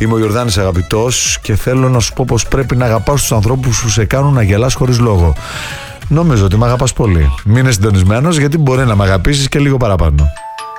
Είμαι ο Ιορδάνης Αγαπητός και θέλω να σου πω πως πρέπει να αγαπάς τους ανθρώπους που σε κάνουν να γελάς χωρίς λόγο. Νομίζω ότι με αγαπάς πολύ. Μείνε συντονισμένος γιατί μπορεί να με αγαπήσεις και λίγο παραπάνω.